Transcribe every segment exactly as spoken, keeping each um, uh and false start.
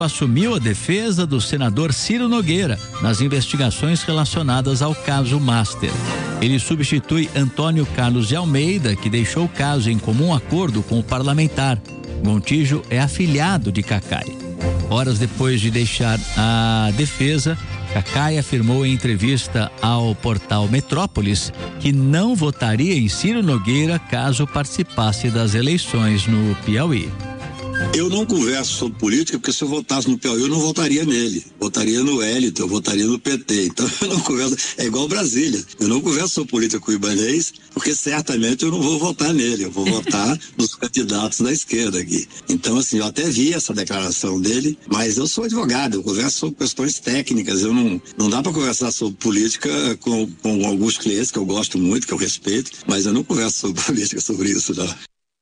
assumiu a defesa do senador Ciro Nogueira nas investigações relacionadas ao caso Master. Ele substitui Antônio Carlos de Almeida, que deixou o caso em comum acordo com o parlamentar. Gontijo é afilhado de Cacai. Horas depois de deixar a defesa, Cacai afirmou em entrevista ao portal Metrópolis que não votaria em Ciro Nogueira caso participasse das eleições no Piauí. Eu não converso sobre política porque se eu votasse no Piauí eu não votaria nele, votaria no Hélito, eu votaria no P T, então eu não converso, é igual Brasília, eu não converso sobre política com o Ibanez porque certamente eu não vou votar nele, eu vou votar nos candidatos da esquerda aqui. Então assim, eu até vi essa declaração dele, mas eu sou advogado, eu converso sobre questões técnicas, eu não, não dá para conversar sobre política com, com alguns clientes que eu gosto muito, que eu respeito, mas eu não converso sobre política sobre isso não.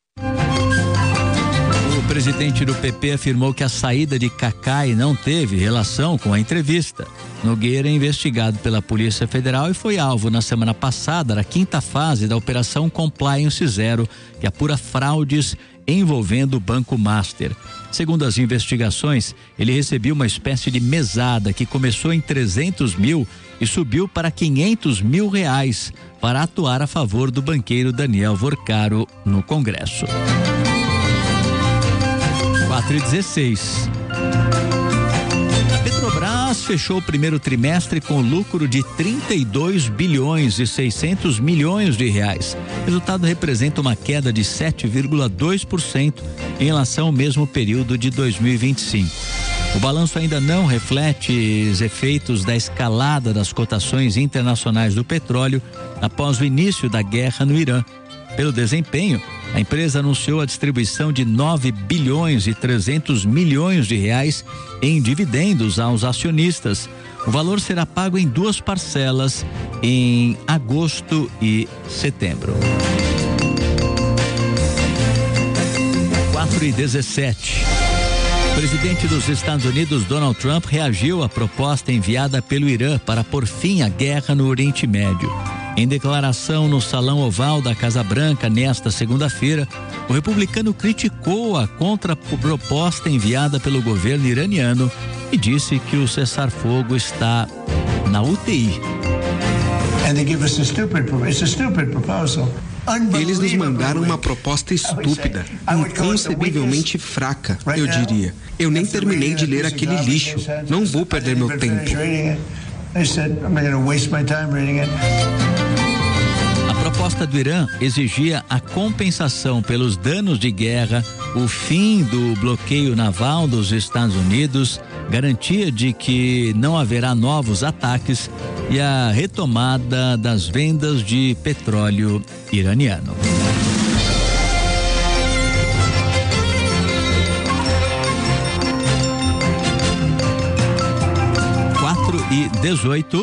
O presidente do P P afirmou que a saída de Cacai não teve relação com a entrevista. Nogueira é investigado pela Polícia Federal e foi alvo na semana passada da quinta fase da Operação Compliance Zero, que apura fraudes envolvendo o Banco Master. Segundo as investigações, ele recebeu uma espécie de mesada que começou em trezentos mil e subiu para quinhentos mil reais para atuar a favor do banqueiro Daniel Vorcaro no Congresso. quatro e dezesseis. A Petrobras fechou o primeiro trimestre com lucro de trinta e dois bilhões e seiscentos milhões de reais. O resultado representa uma queda de sete vírgula dois por cento em relação ao mesmo período de dois mil e vinte e cinco. O balanço ainda não reflete os efeitos da escalada das cotações internacionais do petróleo após o início da guerra no Irã. Pelo desempenho, a empresa anunciou a distribuição de nove bilhões e trezentos milhões de reais em dividendos aos acionistas. O valor será pago em duas parcelas em agosto e setembro. quatro e dezessete. O presidente dos Estados Unidos, Donald Trump, reagiu à proposta enviada pelo Irã para pôr fim à guerra no Oriente Médio. Em declaração no Salão Oval da Casa Branca nesta segunda-feira, o republicano criticou a contraproposta enviada pelo governo iraniano e disse que o cessar-fogo está na U T I. Eles nos mandaram uma proposta estúpida, inconcebivelmente fraca, eu diria. Eu nem terminei de ler aquele lixo. Não vou perder meu tempo. A proposta do Irã exigia a compensação pelos danos de guerra, o fim do bloqueio naval dos Estados Unidos, garantia de que não haverá novos ataques e a retomada das vendas de petróleo iraniano. quatro e dezoito.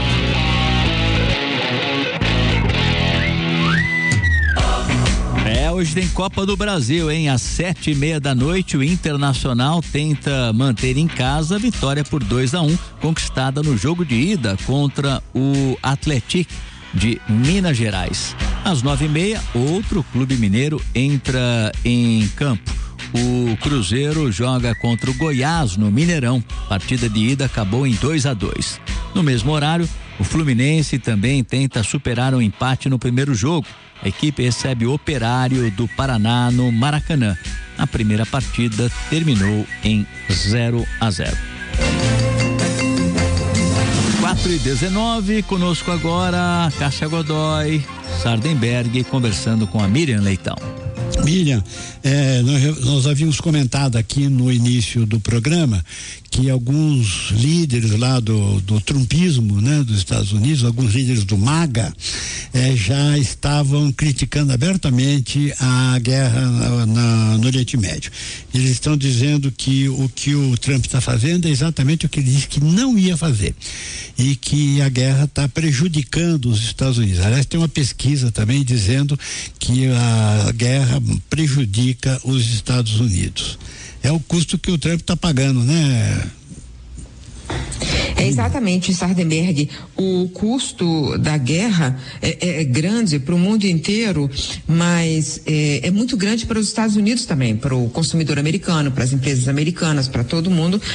É, hoje tem Copa do Brasil, hein? Às sete e meia da noite, o Internacional tenta manter em casa a vitória por dois a um, conquistada no jogo de ida contra o Atlético de Minas Gerais. Às nove e meia, outro clube mineiro entra em campo. O Cruzeiro joga contra o Goiás no Mineirão. Partida de ida acabou em dois a dois. No mesmo horário, o Fluminense também tenta superar um empate no primeiro jogo. A equipe recebe o Operário do Paraná no Maracanã. A primeira partida terminou em zero a zero. quatro e dezenove, conosco agora Cássia Godoy, Sardenberg, conversando com a Miriam Leitão. Miriam, é, nós, nós havíamos comentado aqui no início do programa que alguns líderes lá do, do trumpismo, né, dos Estados Unidos, alguns líderes do MAGA, é, já estavam criticando abertamente a guerra na, na, no Oriente Médio. Eles estão dizendo que o que o Trump está fazendo é exatamente o que ele disse que não ia fazer e que a guerra está prejudicando os Estados Unidos. Aliás, tem uma pesquisa também dizendo que a guerra prejudica os Estados Unidos. É o custo que o Trump está pagando, né? É exatamente, Sardenberg. O custo da guerra é, é grande para o mundo inteiro, mas é, é muito grande para os Estados Unidos também, para o consumidor americano, para as empresas americanas, para todo mundo,